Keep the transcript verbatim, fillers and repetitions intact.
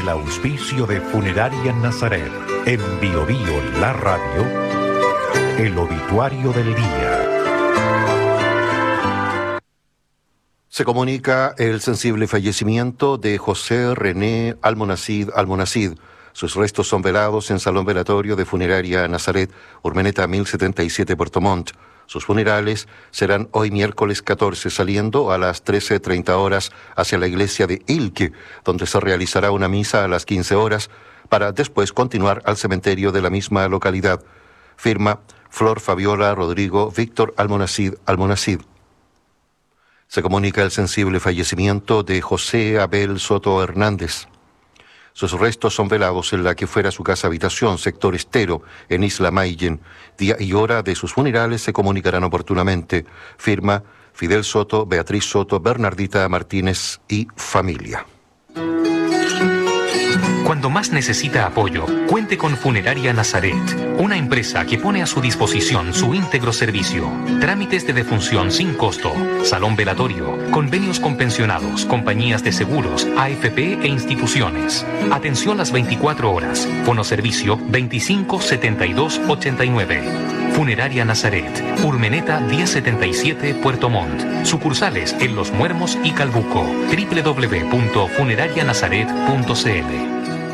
el auspicio de Funeraria Nazaret, en Bio Bio La Radio, el obituario del día. Se comunica el sensible fallecimiento de José René Almonacid Almonacid. Sus restos son velados en Salón Velatorio de Funeraria Nazaret, Urmeneta mil setenta y siete, Puerto Montt. Sus funerales serán hoy miércoles catorce, saliendo a las trece treinta horas hacia la iglesia de Ilque, donde se realizará una misa a las quince horas, para después continuar al cementerio de la misma localidad. Firma Flor Fabiola Rodrigo Víctor Almonacid Almonacid. Se comunica el sensible fallecimiento de José Abel Soto Hernández. Sus restos son velados en la que fuera su casa habitación, sector Estero, en Isla Mayen. Día y hora de sus funerales se comunicarán oportunamente. Firma Fidel Soto, Beatriz Soto, Bernardita Martínez y familia. Cuando más necesita apoyo, cuente con Funeraria Nazaret, una empresa que pone a su disposición su íntegro servicio. Trámites de defunción sin costo, salón velatorio, convenios con pensionados, compañías de seguros, A F P e instituciones. Atención las veinticuatro horas. Fonoservicio veinticinco setenta y dos ochenta y nueve. Funeraria Nazaret, Urmeneta diez setenta y siete, Puerto Montt. Sucursales en Los Muermos y Calbuco. doble u doble u doble u punto funeraria nazaret punto c l.